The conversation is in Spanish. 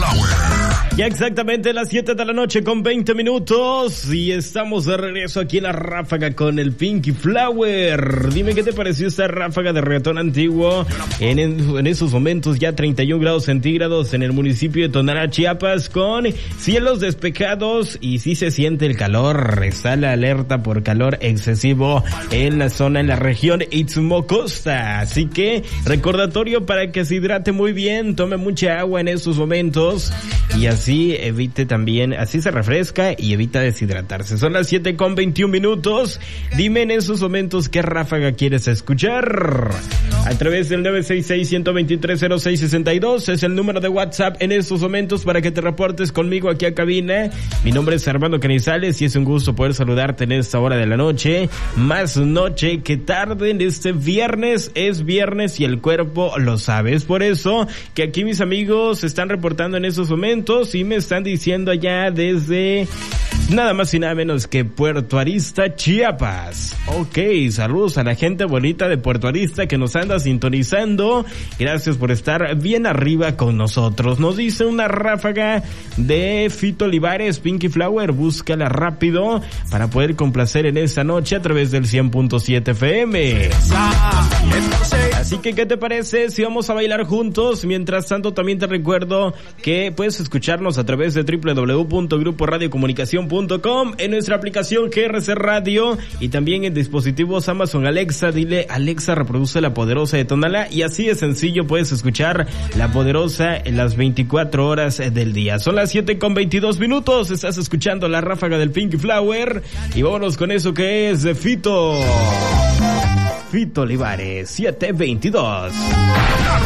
Ya exactamente las 7 de la noche con 20 minutos y estamos de regreso aquí en la ráfaga con el Pinky Flower. Dime qué te pareció esta ráfaga de reggaetón antiguo en esos momentos ya 31 grados centígrados en el municipio de Tonalá, Chiapas, con cielos despejados y sí se siente el calor. Está la alerta por calor excesivo en la zona, en la región Istmo Costa. Así que recordatorio para que se hidrate muy bien, tome mucha agua en esos momentos y así evite también, así se refresca y evita deshidratarse. Son las 7 con 21 minutos. Dime en esos momentos qué ráfaga quieres escuchar. A través del 966-123-0662 es el número de WhatsApp en estos momentos para que te reportes conmigo aquí a cabina. Mi nombre es Armando Canizales y es un gusto poder saludarte en esta hora de la noche. Más noche que tarde en este viernes. Es viernes y el cuerpo lo sabe. Es por eso que aquí mis amigos se están reportando en esos momentos y me están diciendo allá desde nada más y nada menos que Puerto Arista, Chiapas. Ok, saludos a la gente bonita de Puerto Arista que nos anda sintonizando. Gracias por estar bien arriba con nosotros. Nos dice una ráfaga de Fito Olivares, Pinky Flower. Búscala rápido para poder complacer en esta noche a través del 100.7 FM. Así que, ¿qué te parece si vamos a bailar juntos? Mientras tanto, también te recuerdo que puedes escucharnos a través de www.gruporadiocomunicacion.com, en nuestra aplicación GRC Radio y también en dispositivos Amazon Alexa. Dile Alexa, reproduce La Poderosa de Tonalá y así de sencillo puedes escuchar La Poderosa en las 24 horas del día. Son las 7 con 22 minutos. Estás escuchando la ráfaga del Pinky Flower y vámonos con eso que es de Fito Olivares, 7:22.